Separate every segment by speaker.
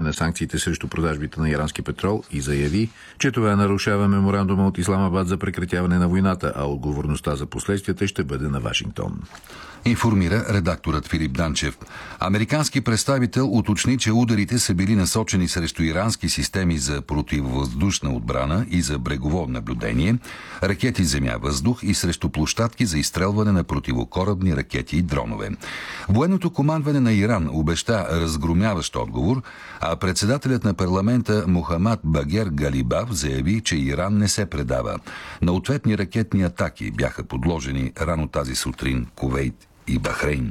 Speaker 1: на санкциите срещу продажбите на ирански петрол и заяви, че това нарушава меморандума от Исламабад за прекратяване на войната, а отговорността за последствията ще бъде на Вашингтон.
Speaker 2: Информира редакторът Филип Данчев. Американски представител уточни, че ударите са били насочени срещу ирански системи за противовъздушна отбрана и за брегово наблюдение, ракети земя-въздух и срещу площадки за изстрелване на противокорабни ракети и дронове. Военното командване на Иран обеща разгромяващ отговор, а председателят на парламента Мохамад Багер Галибав заяви, че Иран не се предава. На ответни ракетни атаки бяха подложени рано тази сутрин Кувейт и Бахрейн.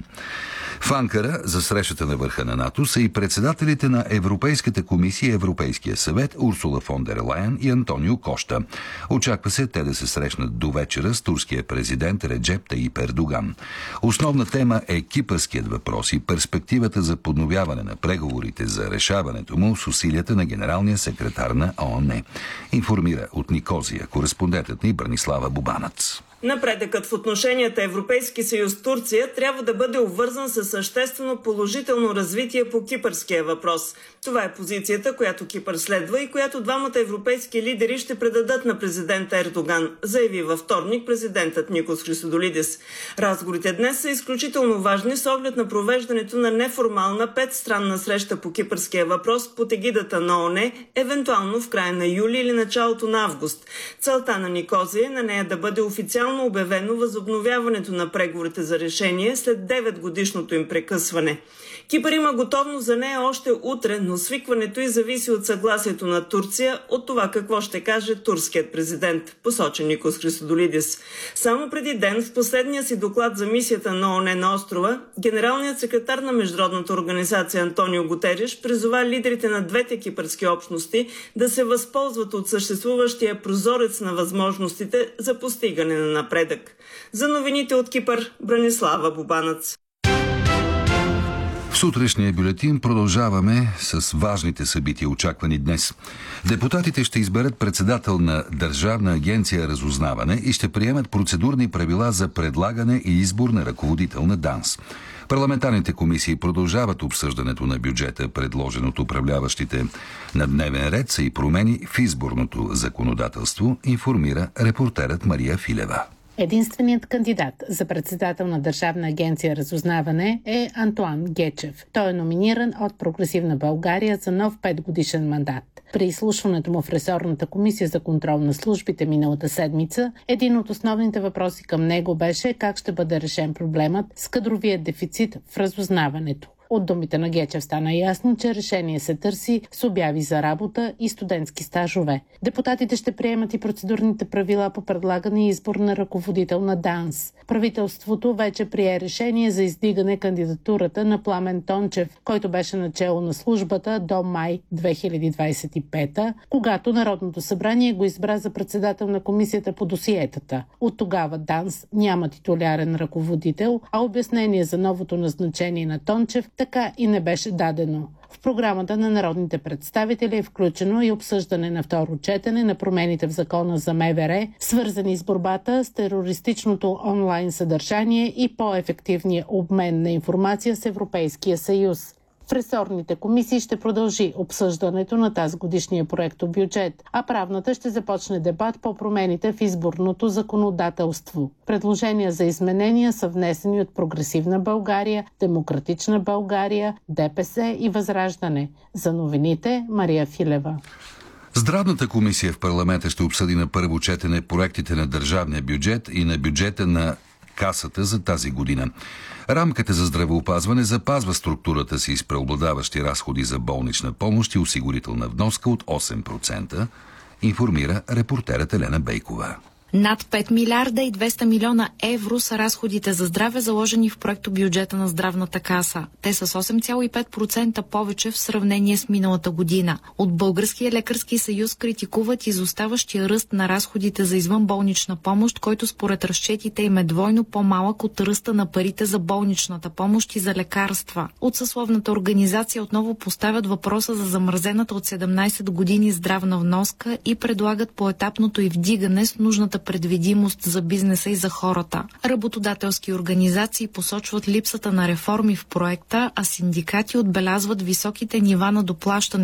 Speaker 2: В Анкара за срещата на върха на НАТО са и председателите на Европейската комисия и Европейския съвет Урсула фон дер Лайен и Антонио Кошта. Очаква се те да се срещнат до вечера с турския президент Реджеп Таип Ердоган. Основна тема е кипърският въпрос и перспективата за подновяване на преговорите за решаването му с усилията на генералния секретар на ООН. Информира от Никозия кореспондентът ни Бранислава Бубанац.
Speaker 3: Напредъкът в отношенията Европейски съюз-Турция трябва да бъде обвързан със съществено положително развитие по кипърския въпрос. Това е позицията, която Кипър следва и която двамата европейски лидери ще предадат на президента Ердоган, заяви във вторник президентът Никос Христодолидис. Разговорите днес са изключително важни с оглед на провеждането на неформална 5-странна среща по кипърския въпрос под егидата на ООН, евентуално в края на юли или началото на август. Целта на Никозия е на нея да бъде официално обявено възобновяването на преговорите за решение след 9-годишното им прекъсване. Кипър има готовност за нея още утре, но свикването й зависи от съгласието на Турция, от това какво ще каже турският президент, посочи Никос Христодолидис. Само преди ден, в последния си доклад за мисията на ООН на острова, генералният секретар на Международната организация Антонио Гутериш призова лидерите на двете кипърски общности да се възползват от съществуващия прозорец на възможностите за постигане на напредък. За новините от Кипър, Бранислава Бубанац.
Speaker 2: В сутрешния бюлетин продължаваме с важните събития, очаквани днес. Депутатите ще изберат председател на Държавна агенция разузнаване и ще приемат процедурни правила за предлагане и избор на ръководител на ДАНС. Парламентарните комисии продължават обсъждането на бюджета, предложен от управляващите. На дневен ред са и промени в изборното законодателство, информира репортерът Мария Филева.
Speaker 4: Единственият кандидат за председател на Държавна агенция разузнаване е Антоан Гечев. Той е номиниран от Прогресивна България за нов 5-годишен мандат. При изслушването му в ресорната комисия за контрол на службите миналата седмица, един от основните въпроси към него беше как ще бъде решен проблемът с кадровия дефицит в разузнаването. От думите на Гечев стана ясно, че решение се търси с обяви за работа и студентски стажове. Депутатите ще приемат и процедурните правила по предлагане и избор на ръководител на ДАНС. Правителството вече прие решение за издигане кандидатурата на Пламен Тончев, който беше начело на службата до май 2025, когато Народното събрание го избра за председател на комисията по досиетата. От тогава ДАНС няма титулярен ръководител, а обяснение за новото назначение на Тончев така и не беше дадено. В програмата на народните представители е включено и обсъждане на второ четене на промените в закона за МВР, свързани с борбата с терористичното онлайн съдържание и по-ефективния обмен на информация с Европейския съюз. В ресорните комисии ще продължи обсъждането на тази годишния проектобюджет, а правната ще започне дебат по промените в изборното законодателство. Предложения за изменения са внесени от Прогресивна България, Демократична България, ДПС и Възраждане. За новините Мария Филева.
Speaker 2: Здравната комисия в парламента ще обсъди на първо четене проектите на държавния бюджет и на бюджета на Касата за тази година. Рамката за здравеопазване запазва структурата си с преобладаващи разходи за болнична помощ и осигурителна вноска от 8%, информира репортерът Елена Бейкова.
Speaker 5: Над 5 милиарда и 200 милиона евро са разходите за здраве, заложени в проекто бюджета на здравната каса. Те са с 8,5% повече в сравнение с миналата година. От Българския лекарски съюз критикуват изоставащия ръст на разходите за извънболнична помощ, който според разчетите им е двойно по-малък от ръста на парите за болничната помощ и за лекарства. От съсловната организация отново поставят въпроса за замразената от 17 години здравна вноска и предлагат поетапното й вдигане с нужната предвидимост за бизнеса и за хората. Работодателски организации посочват липсата на реформи в проекта, а синдикати отбелязват високите нива на доплащане